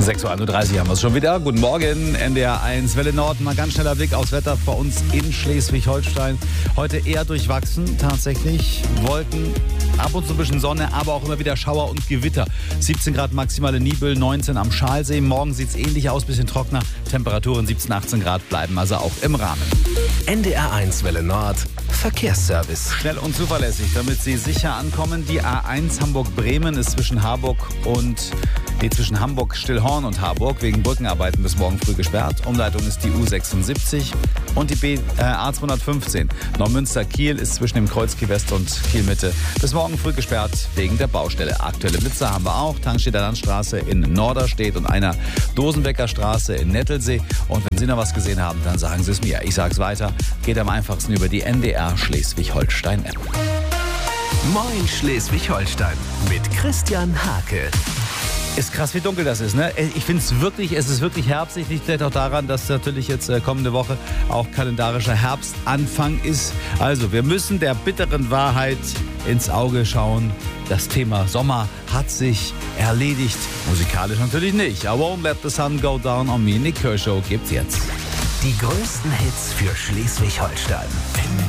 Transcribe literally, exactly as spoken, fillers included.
sechs Uhr einunddreißig haben wir es schon wieder. Guten Morgen, N D R eins Welle Nord. Mal ganz schneller Blick aufs Wetter bei uns in Schleswig-Holstein. Heute eher durchwachsen, tatsächlich. Wolken, ab und zu ein bisschen Sonne, aber auch immer wieder Schauer und Gewitter. siebzehn Grad maximale Nibel, neunzehn am Schalsee. Morgen sieht es ähnlich aus, bisschen trockener. Temperaturen siebzehn, achtzehn Grad bleiben also auch im Rahmen. N D R eins Welle Nord Verkehrsservice. Schnell und zuverlässig, damit Sie sicher ankommen. Die A eins Hamburg-Bremen ist zwischen Harburg und nee, zwischen Hamburg-Stillhorn und Harburg wegen Brückenarbeiten bis morgen früh gesperrt. Umleitung ist die U sechsundsiebzig und die B, äh, A zweihundertfünfzehn. Neumünster-Kiel ist zwischen dem Kreuz Kiel West und Kiel Mitte bis morgen früh gesperrt wegen der Baustelle. Aktuelle Blitzer haben wir auch. Tankstädter Landstraße in Norderstedt und einer Dosenbecker Straße in Nettelsee. Und wenn Sie noch was gesehen haben, dann sagen Sie es mir. Ich sage es weiter. Geht am einfachsten über die N D R Schleswig-Holstein-App. Moin Schleswig-Holstein mit Christian Hake. Ist krass, wie dunkel das ist, ne? Ich finde es wirklich, es ist wirklich herbstlich. Liegt vielleicht auch daran, dass natürlich jetzt äh, kommende Woche auch kalendarischer Herbstanfang ist. Also, wir müssen der bitteren Wahrheit ins Auge schauen. Das Thema Sommer hat sich erledigt. Musikalisch natürlich nicht. I won't let the sun go down on me. Nick Kershaw gibt's jetzt. Die größten Hits für Schleswig-Holstein.